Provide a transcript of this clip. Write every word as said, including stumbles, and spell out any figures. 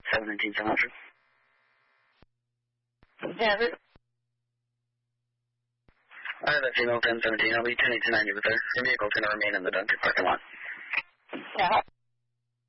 seventeen seven hundred. Yeah, this... Alright, that's email ten seventeen. I'll be ten eighty-nine over there. Your vehicle's going to remain in the Duncan parking lot. Yeah.